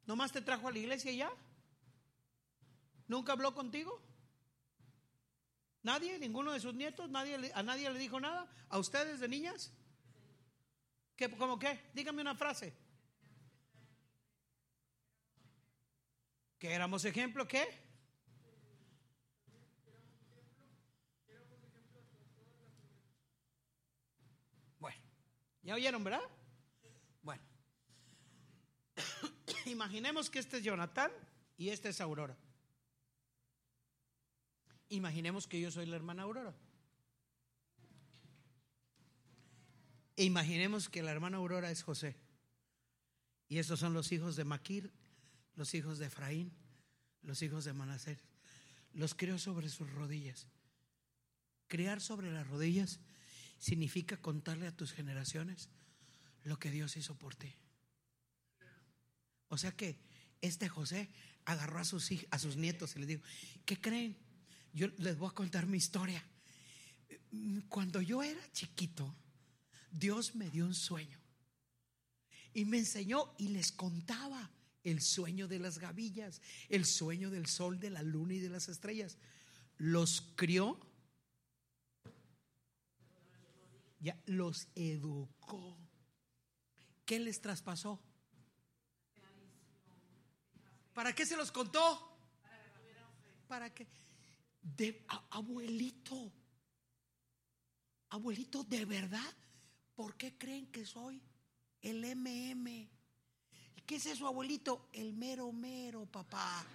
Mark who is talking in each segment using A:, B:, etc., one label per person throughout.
A: ¿Nomás te trajo a la iglesia y ya? ¿Nunca habló contigo? ¿Nadie? ¿Ninguno de sus nietos? ¿A nadie le dijo nada? ¿A ustedes de niñas? ¿Cómo qué? Dígame una frase. ¿Que éramos ejemplo? ¿Qué? Bueno, ¿ya oyeron, verdad? Bueno, imaginemos que este es Jonathan y esta es Aurora. Imaginemos que yo soy la hermana Aurora. E imaginemos que la hermana Aurora es José. Y estos son los hijos de Maquir, los hijos de Efraín, los hijos de Manasés. Los crió sobre sus rodillas. Criar sobre las rodillas significa contarle a tus generaciones lo que Dios hizo por ti. O sea que este José agarró a sus nietos y les dijo: ¿qué creen? Yo les voy a contar mi historia. Cuando yo era chiquito, Dios me dio un sueño y me enseñó, y les contaba el sueño de las gavillas, el sueño del sol, de la luna y de las estrellas. Los crió, ya los educó. ¿Qué les traspasó? ¿Para qué se los contó? ¿Para qué? Abuelito, ¿de verdad? ¿Por qué creen que soy el MM? ¿Qué es eso, abuelito? El mero mero, papá.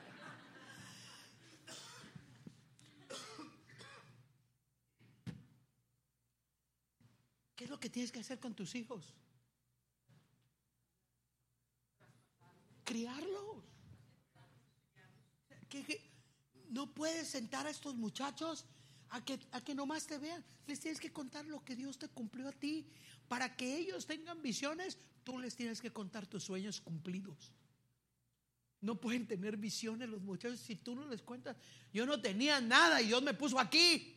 A: ¿Qué es lo que tienes que hacer con tus hijos? Criarlos. No puedes sentar a estos muchachos a que nomás te vean. Les tienes que contar lo que Dios te cumplió a ti. Para que ellos tengan visiones, tú les tienes que contar tus sueños cumplidos. No pueden tener visiones los muchachos si tú no les cuentas. Yo no tenía nada y Dios me puso aquí.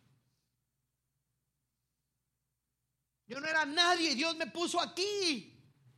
A: Yo no era nadie y Dios me puso aquí.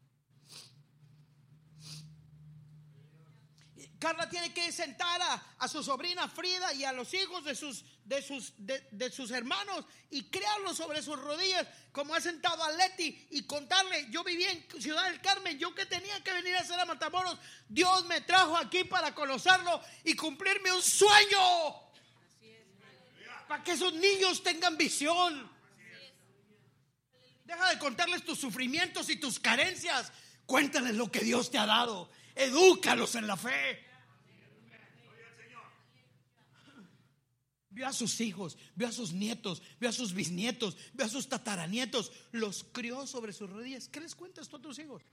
A: Carla tiene que sentar a su sobrina Frida y a los hijos de sus hermanos y criarlos sobre sus rodillas, como ha sentado a Leti, y contarle: yo viví en Ciudad del Carmen, yo que tenía que venir a hacer a Matamoros, Dios me trajo aquí para conocerlo y cumplirme un sueño. Para que esos niños tengan visión. Deja de contarles tus sufrimientos y tus carencias. Cuéntales lo que Dios te ha dado. Edúcalos en la fe. Vio a sus hijos, vio a sus nietos, vio a sus bisnietos, vio a sus tataranietos. Los crió sobre sus rodillas. ¿Qué les cuentas tú a tus hijos?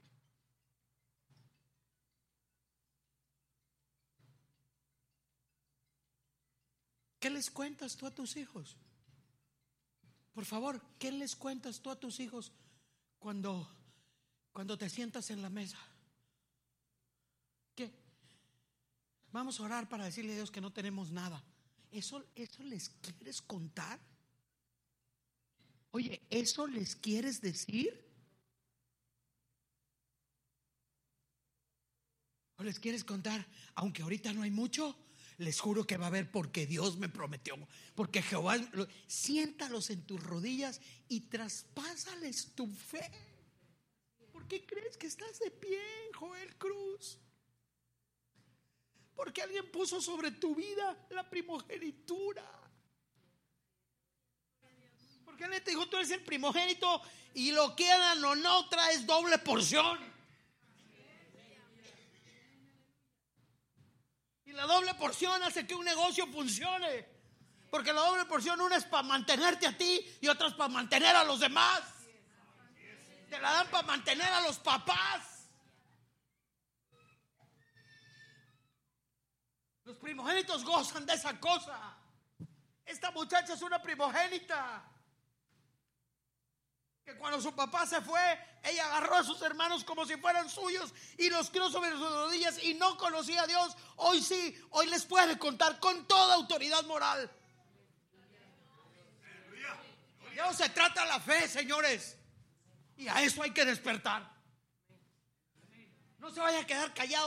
A: ¿Qué les cuentas tú a tus hijos? Por favor, ¿qué les cuentas tú a tus hijos cuando te sientas en la mesa? ¿Qué? Vamos a orar para decirle a Dios que no tenemos nada. ¿Eso les quieres contar? Oye, ¿eso les quieres decir? ¿O les quieres contar? Aunque ahorita no hay mucho, les juro que va a haber, porque Dios me prometió, porque Jehová. Siéntalos en tus rodillas y traspásales tu fe. ¿Por qué crees que estás de pie, Joel Cruz? Porque alguien puso sobre tu vida la primogenitura. Porque alguien te dijo: tú eres el primogénito y lo quieran o no, traes doble porción. Y la doble porción hace que un negocio funcione. Porque la doble porción, una es para mantenerte a ti y otra es para mantener a los demás. Te la dan para mantener a los papás. Los primogénitos gozan de esa cosa. Esta muchacha es una primogénita que cuando su papá se fue, ella agarró a sus hermanos como si fueran suyos y los crió sobre sus rodillas, y no conocía a Dios. Hoy sí, hoy les puede contar con toda autoridad moral. De eso se trata la fe, señores, y a eso hay que despertar. No se vaya a quedar callado.